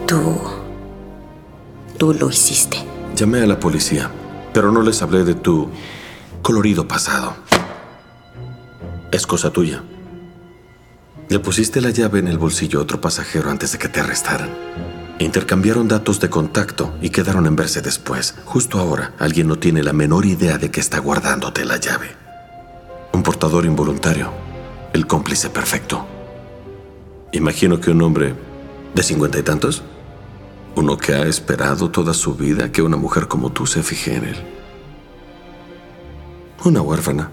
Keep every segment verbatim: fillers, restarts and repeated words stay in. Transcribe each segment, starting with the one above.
Tú... Tú lo hiciste. Llamé a la policía, pero no les hablé de tu colorido pasado. Es cosa tuya. Le pusiste la llave en el bolsillo a otro pasajero antes de que te arrestaran. Intercambiaron datos de contacto y quedaron en verse después. Justo ahora, alguien no tiene la menor idea de que está guardándote la llave. Un portador involuntario. El cómplice perfecto. Imagino que un hombre de cincuenta y tantos, uno que ha esperado toda su vida que una mujer como tú se fije en él. Una huérfana.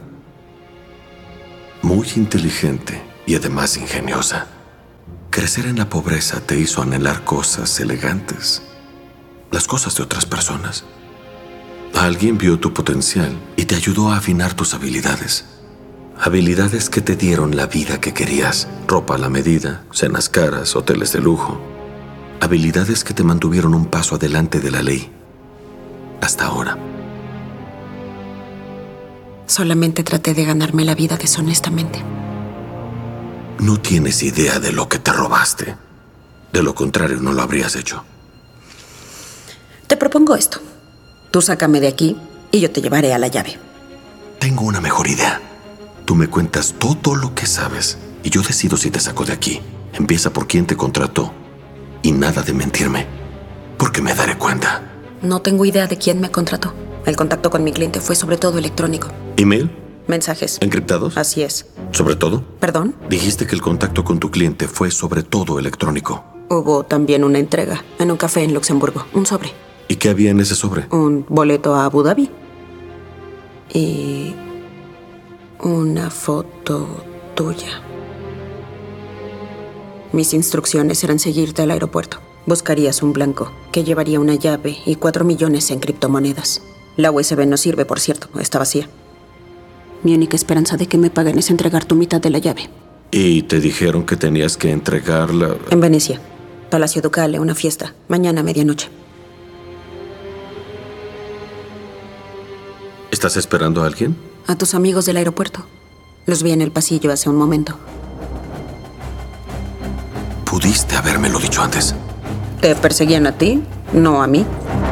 Muy inteligente y además ingeniosa. Crecer en la pobreza te hizo anhelar cosas elegantes, las cosas de otras personas. Alguien vio tu potencial y te ayudó a afinar tus habilidades. Habilidades que te dieron la vida que querías. Ropa a la medida, cenas caras, hoteles de lujo. Habilidades que te mantuvieron un paso adelante de la ley. Hasta ahora. Solamente traté de ganarme la vida deshonestamente. No tienes idea de lo que te robaste. De lo contrario, no lo habrías hecho. Te propongo esto. Tú sácame de aquí y yo te llevaré a la llave. Tengo una mejor idea. Tú me cuentas todo lo que sabes y yo decido si te saco de aquí. Empieza por quién te contrató. Y nada de mentirme, porque me daré cuenta. No tengo idea de quién me contrató. El contacto con mi cliente fue sobre todo electrónico. ¿Email? Mensajes. ¿Encriptados? Así es. ¿Sobre todo? ¿Perdón? Dijiste que el contacto con tu cliente fue sobre todo electrónico. Hubo también una entrega en un café en Luxemburgo. Un sobre. ¿Y qué había en ese sobre? Un boleto a Abu Dhabi. Y... una foto tuya. Mis instrucciones eran seguirte al aeropuerto. Buscarías un blanco que llevaría una llave y cuatro millones en criptomonedas. La U S B no sirve, por cierto. Está vacía. Mi única esperanza de que me paguen es entregar tu mitad de la llave. ¿Y te dijeron que tenías que entregarla? En Venecia. Palacio Ducale, una fiesta. Mañana a medianoche. ¿Estás esperando a alguien? A tus amigos del aeropuerto. Los vi en el pasillo hace un momento. Pudiste habérmelo dicho antes. ¿Te perseguían a ti? No a mí.